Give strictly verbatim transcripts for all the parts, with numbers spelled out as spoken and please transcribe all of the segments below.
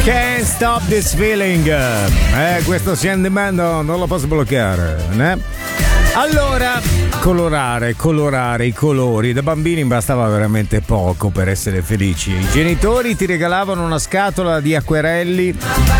Can't stop this feeling. Eh, questo sentimento non lo posso bloccare, né? Allora, colorare, colorare i colori. Da bambini bastava veramente poco per essere felici. I genitori ti regalavano una scatola di acquerelli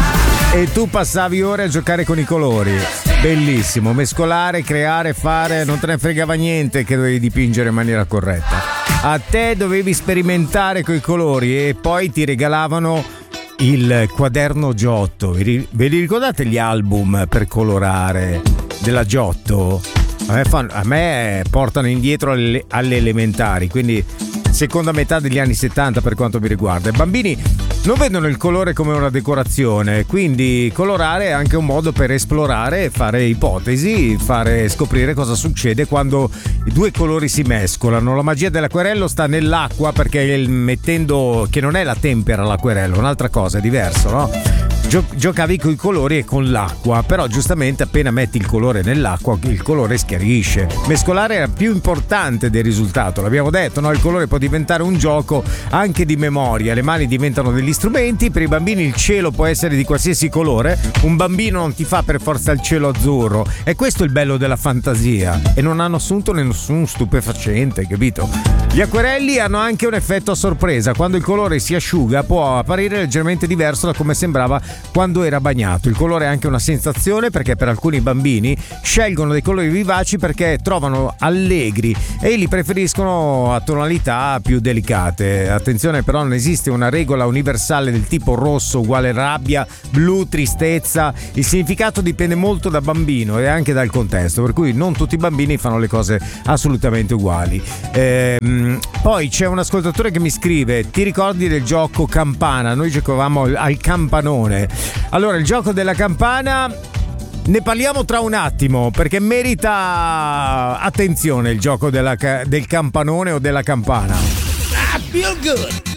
e tu passavi ore a giocare con i colori. Bellissimo, mescolare, creare, fare, non te ne fregava niente che dovevi dipingere in maniera corretta. A te dovevi sperimentare coi colori e poi ti regalavano il quaderno Giotto. Ve li ricordate gli album per colorare della Giotto? A me, fanno, a me portano indietro alle, alle elementari, quindi seconda metà degli anni settanta per quanto mi riguarda. I bambini non vedono il colore come una decorazione, quindi colorare è anche un modo per esplorare, fare ipotesi, fare scoprire cosa succede quando i due colori si mescolano. La magia dell'acquerello sta nell'acqua, perché il, mettendo che non è la tempera l'acquerello, un'altra cosa, è diverso, no? Gio- giocavi con i colori e con l'acqua, però giustamente appena metti il colore nell'acqua il colore schiarisce. Mescolare era più importante del risultato, l'abbiamo detto, no? Il colore può diventare un gioco anche di memoria, le mani diventano degli strumenti. Per i bambini il cielo può essere di qualsiasi colore, un bambino non ti fa per forza il cielo azzurro, e questo è il bello della fantasia, e non hanno assunto nessun stupefacente, capito? Gli acquerelli hanno anche un effetto a sorpresa: quando il colore si asciuga può apparire leggermente diverso da come sembrava quando era bagnato. Il colore è anche una sensazione, perché per alcuni bambini scelgono dei colori vivaci perché trovano allegri e li preferiscono a tonalità più delicate. Attenzione però, non esiste una regola universale del tipo rosso uguale rabbia, blu tristezza. Il significato dipende molto da bambino e anche dal contesto, per cui non tutti i bambini fanno le cose assolutamente uguali. Ehm, poi c'è un ascoltatore che mi scrive: ti ricordi del gioco campana? Noi giocavamo al campanone. Allora, il gioco della campana ne parliamo tra un attimo, perché merita attenzione il gioco della, del campanone o della campana. I feel good.